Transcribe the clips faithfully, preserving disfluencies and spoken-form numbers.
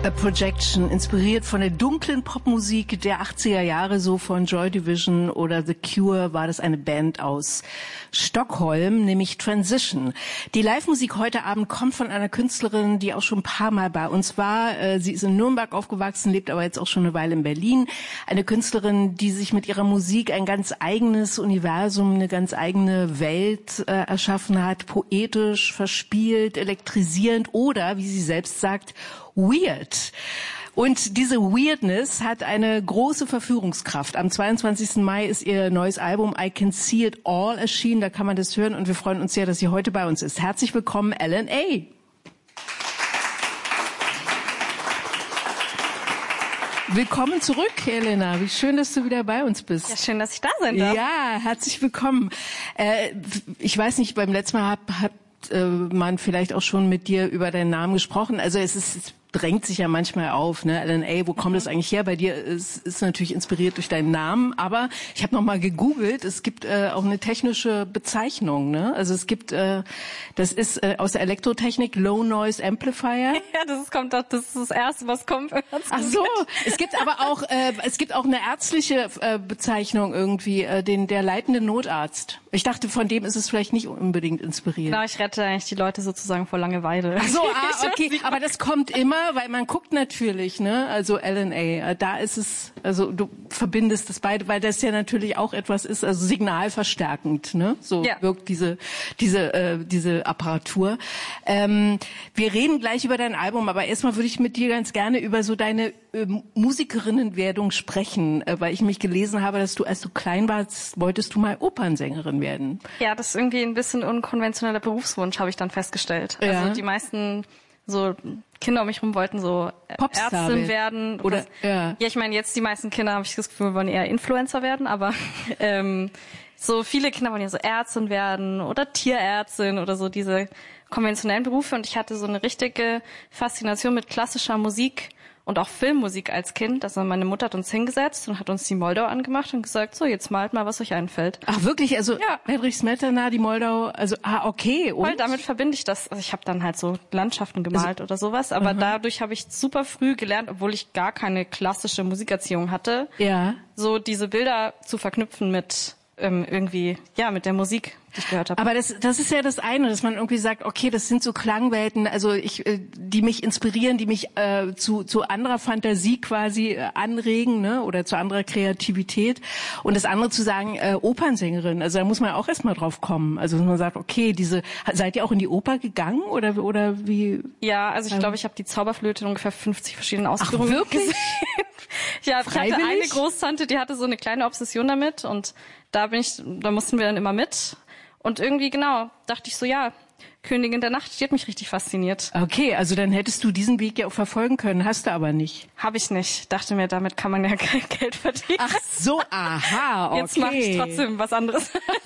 A Projection, inspiriert von der dunklen Popmusik der achtziger Jahre, so von Joy Division oder The Cure, war das eine Band aus Stockholm, nämlich Transition. Die Live-Musik heute Abend kommt von einer Künstlerin, die auch schon ein paar Mal bei uns war. Sie ist in Nürnberg aufgewachsen, lebt aber jetzt auch schon eine Weile in Berlin. Eine Künstlerin, die sich mit ihrer Musik ein ganz eigenes Universum, eine ganz eigene Welt äh, erschaffen hat. Poetisch, verspielt, elektrisierend oder, wie sie selbst sagt, weird. Und diese Weirdness hat eine große Verführungskraft. Am zweiundzwanzigsten Mai ist ihr neues Album I Can See It All erschienen. Da kann man das hören und wir freuen uns sehr, dass sie heute bei uns ist. Herzlich willkommen, L N A. Willkommen zurück, Elena. Wie schön, dass du wieder bei uns bist. Ja, schön, dass ich da sein darf. Ja, herzlich willkommen. Äh, ich weiß nicht, beim letzten Mal hat, hat äh, man vielleicht auch schon mit dir über deinen Namen gesprochen. Also es ist... Es drängt sich ja manchmal auf, ne? L N A, wo kommt das eigentlich her? Bei dir ist, ist natürlich inspiriert durch deinen Namen, aber ich habe noch mal gegoogelt, es gibt äh, auch eine technische Bezeichnung, ne? Also es gibt, äh, das ist äh, aus der Elektrotechnik Low Noise Amplifier. Ja, das kommt doch, das ist das Erste, was kommt. Ach so, es gibt aber auch, äh, es gibt auch eine ärztliche äh, Bezeichnung irgendwie, äh, den der leitende Notarzt. Ich dachte, von dem ist es vielleicht nicht unbedingt inspiriert. Genau, ich rette eigentlich die Leute sozusagen vor Langeweile. Ach so, ah, okay, aber das kommt immer, weil man guckt natürlich, ne, also L N A, da ist es, also du verbindest das beide, weil das ja natürlich auch etwas ist, also signalverstärkend, ne, so ja. Wirkt diese, diese, äh, diese Apparatur. Ähm, wir reden gleich über dein Album, aber erstmal würde ich mit dir ganz gerne über so deine äh, Musikerinnenwerdung sprechen, äh, weil ich mich gelesen habe, dass du, als du klein warst, wolltest du mal Opernsängerin werden. Ja, das ist irgendwie ein bisschen unkonventioneller Berufswunsch, habe ich dann festgestellt. Ja. Also die meisten so Kinder um mich rum wollten so Popstar Ärztin werden. Oder, oder ja. ja, ich meine, jetzt die meisten Kinder, habe ich das Gefühl, wollen eher Influencer werden, aber ähm, so viele Kinder wollen ja so Ärztin werden oder Tierärztin oder so diese konventionellen Berufe. Und ich hatte so eine richtige Faszination mit klassischer Musik und auch Filmmusik als Kind. Also meine Mutter hat uns hingesetzt und hat uns die Moldau angemacht und gesagt, so, jetzt malt mal, was euch einfällt. Ach wirklich? Also ja. Hedrich Smetana, die Moldau, also ah, okay. Und? Weil damit verbinde ich das. Also ich habe dann halt so Landschaften gemalt also, oder sowas, aber uh-huh. dadurch habe ich super früh gelernt, obwohl ich gar keine klassische Musikerziehung hatte, ja. so diese Bilder zu verknüpfen mit ähm, irgendwie, ja, mit der Musik, die ich gehört habe. Aber das, das ist ja das eine, dass man irgendwie sagt, okay, das sind so Klangwelten, also ich, äh, die mich inspirieren, die mich äh, zu zu anderer Fantasie quasi äh, anregen, ne, oder zu anderer Kreativität. Und das andere zu sagen, äh, Opernsängerin, also da muss man auch erstmal drauf kommen. Also dass man sagt, okay, diese, seid ihr auch in die Oper gegangen oder oder wie? Ja, also ich ähm, glaube, ich habe die Zauberflöte in ungefähr fünfzig verschiedenen Ausführungen Ach, wirklich? gesehen. Ja, Freiwillig? Ich hatte eine Großtante, die hatte so eine kleine Obsession damit und da bin ich, da mussten wir dann immer mit. Und irgendwie, genau, dachte ich so, ja, Königin der Nacht, die hat mich richtig fasziniert. Okay, also dann hättest du diesen Weg ja auch verfolgen können, hast du aber nicht. Habe ich nicht. Dachte mir, damit kann man ja kein Geld verdienen. Ach so, aha, okay. Jetzt mache ich trotzdem was anderes.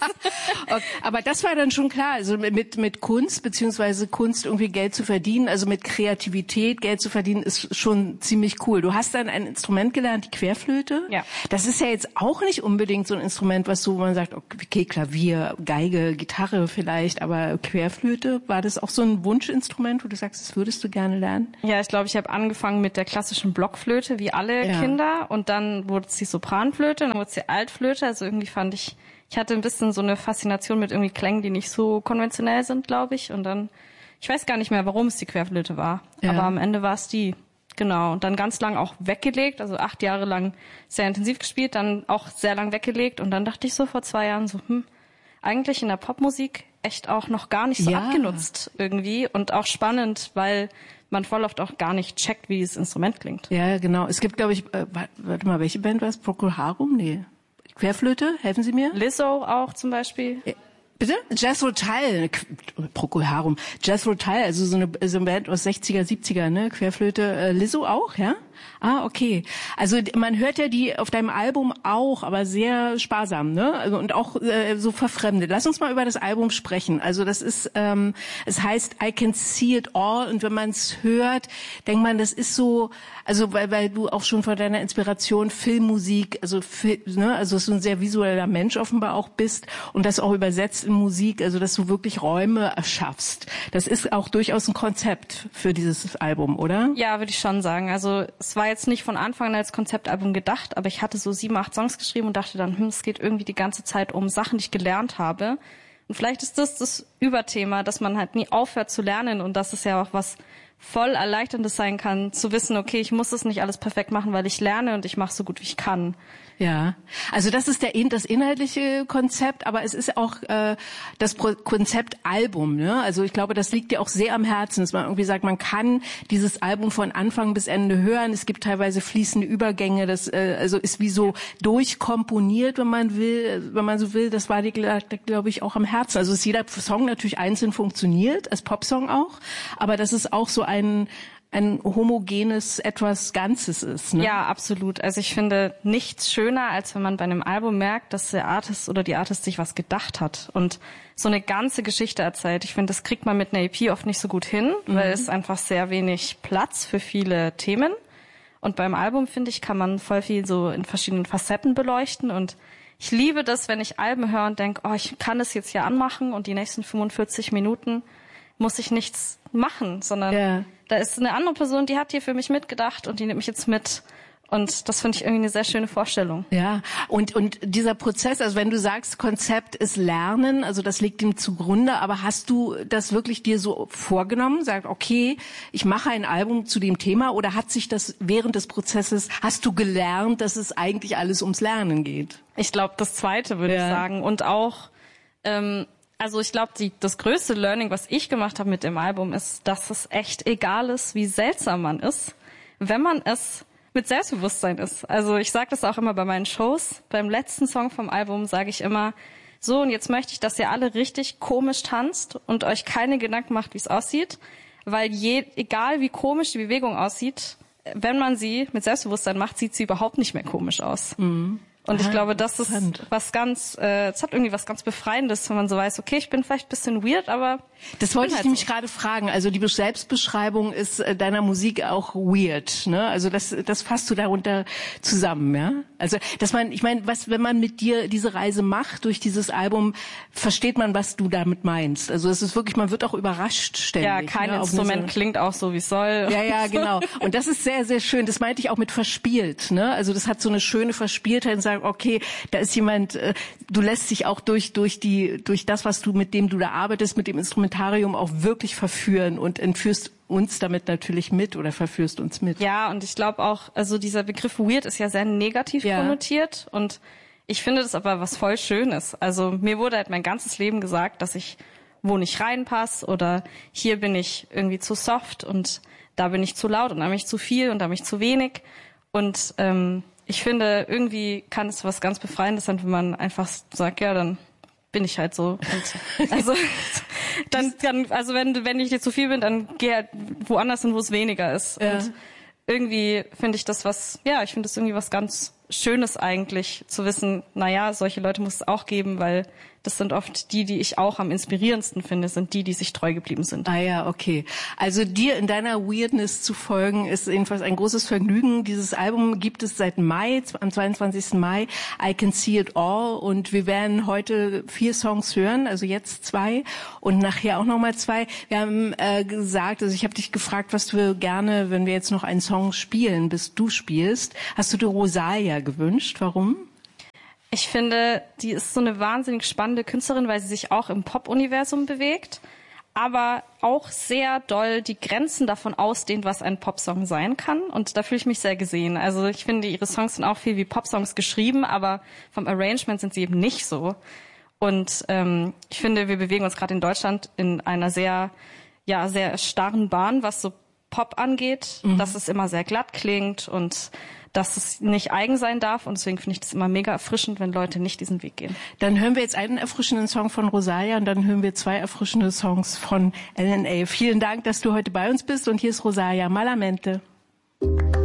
Okay, aber das war dann schon klar, also mit mit Kunst beziehungsweise Kunst irgendwie Geld zu verdienen, also mit Kreativität Geld zu verdienen, ist schon ziemlich cool. Du hast dann ein Instrument gelernt, die Querflöte. Ja. Das ist ja jetzt auch nicht unbedingt so ein Instrument, was so man sagt, okay, Klavier, Geige, Gitarre vielleicht, aber Querflöte. War das auch so ein Wunschinstrument, wo du sagst, das würdest du gerne lernen? Ja, ich glaube, ich habe angefangen mit der klassischen Blockflöte, wie alle ja. Kinder. Und dann wurde es die Sopranflöte, dann wurde es die Altflöte. Also irgendwie fand ich, ich hatte ein bisschen so eine Faszination mit irgendwie Klängen, die nicht so konventionell sind, glaube ich. Und dann, ich weiß gar nicht mehr, warum es die Querflöte war. Ja. Aber am Ende war es die. Genau. Und dann ganz lang auch weggelegt, also acht Jahre lang sehr intensiv gespielt, dann auch sehr lang weggelegt. Und dann dachte ich so vor zwei Jahren so, hm, eigentlich in der Popmusik echt auch noch gar nicht so ja. abgenutzt irgendwie und auch spannend, weil man voll oft auch gar nicht checkt, wie dieses Instrument klingt. Ja, genau. Es gibt, glaube ich, äh, warte mal, welche Band war es? Procol Harum? Nee. Querflöte? Helfen Sie mir? Lizzo auch zum Beispiel. Ja. Bitte? Jethro Tull, Procol Harum. Jethro Tull, also so eine, so eine Band aus sechziger, siebziger, ne? Querflöte. Äh, Lizzo auch, ja? Ah, okay. Also man hört ja die auf deinem Album auch, aber sehr sparsam, ne? Also, und auch äh, so verfremdet. Lass uns mal über das Album sprechen. Also das ist, ähm, es heißt I Can See It All, und wenn man es hört, denkt man, das ist so, also weil, weil du auch schon von deiner Inspiration Filmmusik, also ne, also dass du ein sehr visueller Mensch offenbar auch bist und das auch übersetzt in Musik, also dass du wirklich Räume erschaffst. Das ist auch durchaus ein Konzept für dieses Album, oder? Ja, würde ich schon sagen. Also es war jetzt nicht von Anfang an als Konzeptalbum gedacht, aber ich hatte so sieben, acht Songs geschrieben und dachte dann, hm, es geht irgendwie die ganze Zeit um Sachen, die ich gelernt habe. Und vielleicht ist das das Überthema, dass man halt nie aufhört zu lernen, und das ist ja auch was voll Erleichterndes sein kann, zu wissen, okay, ich muss das nicht alles perfekt machen, weil ich lerne und ich mache so gut, wie ich kann. Ja, also das ist der das inhaltliche Konzept, aber es ist auch äh, das Pro- Konzept Album, ne? Also ich glaube, das liegt dir auch sehr am Herzen, dass man irgendwie sagt, man kann dieses Album von Anfang bis Ende hören. Es gibt teilweise fließende Übergänge, das äh, also ist wie so durchkomponiert, wenn man will, wenn man so will. Das war dir, glaube ich, auch am Herzen. Also dass jeder Song natürlich einzeln funktioniert, als Popsong auch, aber dass es auch so ein ein homogenes etwas Ganzes ist, ne? Ja, absolut. Also ich finde nichts schöner, als wenn man bei einem Album merkt, dass der Artist oder die Artist sich was gedacht hat und so eine ganze Geschichte erzählt. Ich finde, das kriegt man mit einer E P oft nicht so gut hin, mhm. weil es einfach sehr wenig Platz für viele Themen. Und beim Album, finde ich, kann man voll viel so in verschiedenen Facetten beleuchten, und ich liebe das, wenn ich Alben höre und denke, oh, ich kann das jetzt hier anmachen und die nächsten fünfundvierzig Minuten muss ich nichts machen, sondern ja. da ist eine andere Person, die hat hier für mich mitgedacht und die nimmt mich jetzt mit. Und das finde ich irgendwie eine sehr schöne Vorstellung. Ja, und und dieser Prozess, also wenn du sagst, Konzept ist Lernen, also das liegt ihm zugrunde, aber hast du das wirklich dir so vorgenommen? Sagt, okay, ich mache ein Album zu dem Thema, oder hat sich das während des Prozesses, hast du gelernt, dass es eigentlich alles ums Lernen geht? Ich glaube, das Zweite würde ja. ich sagen. Und auch, ähm, also ich glaube, das größte Learning, was ich gemacht habe mit dem Album, ist, dass es echt egal ist, wie seltsam man ist, wenn man es mit Selbstbewusstsein ist. Also ich sage das auch immer bei meinen Shows. Beim letzten Song vom Album sage ich immer, so, und jetzt möchte ich, dass ihr alle richtig komisch tanzt und euch keine Gedanken macht, wie es aussieht, weil je, egal wie komisch die Bewegung aussieht, wenn man sie mit Selbstbewusstsein macht, sieht sie überhaupt nicht mehr komisch aus. Mhm. Und ich ah, glaube, das ist was ganz, äh, es hat irgendwie was ganz Befreiendes, wenn man so weiß, okay, ich bin vielleicht ein bisschen weird, aber das wollte ich halt nämlich so. gerade fragen. Also die Selbstbeschreibung ist äh, deiner Musik auch weird, ne? Also das, das fasst du darunter zusammen, ja? Also, dass man, ich meine, was, wenn man mit dir diese Reise macht durch dieses Album, versteht man, was du damit meinst. Also es ist wirklich, man wird auch überrascht ständig. Ja, kein ne? Instrument so klingt auch so, wie es soll. Ja, ja, genau. Und das ist sehr, sehr schön. Das meinte ich auch mit verspielt, ne? Also das hat so eine schöne Verspieltheit und sagen, okay, da ist jemand, äh, du lässt dich auch durch, durch die, durch das, was du, mit dem du da arbeitest, mit dem Instrumentarium auch wirklich verführen und entführst uns damit natürlich mit oder verführst uns mit. Ja, und ich glaube auch, also dieser Begriff weird ist ja sehr negativ ja. konnotiert, und ich finde das aber was voll Schönes. Also mir wurde halt mein ganzes Leben gesagt, dass ich wo nicht reinpasse oder hier bin ich irgendwie zu soft und da bin ich zu laut und da bin ich zu viel und da bin ich zu wenig. Und ähm, ich finde, irgendwie kann es was ganz Befreiendes sein, wenn man einfach sagt, ja, dann bin ich halt so. Und also dann, dann, also wenn wenn ich dir zu viel bin, dann geh halt woanders hin, wo es weniger ist. Ja. Und irgendwie finde ich das was, ja, ich finde das irgendwie was ganz Schönes eigentlich, zu wissen, na ja, solche Leute muss es auch geben, weil das sind oft die, die ich auch am inspirierendsten finde, sind die, die sich treu geblieben sind. Ah ja, okay. Also dir in deiner Weirdness zu folgen, ist jedenfalls ein großes Vergnügen. Dieses Album gibt es seit Mai, am zweiundzwanzigsten Mai, I Can See It All. Und wir werden heute vier Songs hören, also jetzt zwei und nachher auch nochmal zwei. Wir haben äh, gesagt, also ich habe dich gefragt, was du gerne, wenn wir jetzt noch einen Song spielen, bis du spielst. Hast du dir Rosalia gewünscht? Warum? Ich finde, die ist so eine wahnsinnig spannende Künstlerin, weil sie sich auch im Pop-Universum bewegt, aber auch sehr doll die Grenzen davon ausdehnt, was ein Popsong sein kann. Und da fühle ich mich sehr gesehen. Also ich finde, ihre Songs sind auch viel wie Popsongs geschrieben, aber vom Arrangement sind sie eben nicht so. Und ähm, ich finde, wir bewegen uns gerade in Deutschland in einer sehr, ja, sehr starren Bahn, was so Pop angeht, mhm. dass es immer sehr glatt klingt und dass es nicht eigen sein darf, und deswegen finde ich das immer mega erfrischend, wenn Leute nicht diesen Weg gehen. Dann hören wir jetzt einen erfrischenden Song von Rosalia und dann hören wir zwei erfrischende Songs von L N A. Vielen Dank, dass du heute bei uns bist, und hier ist Rosalia, Malamente.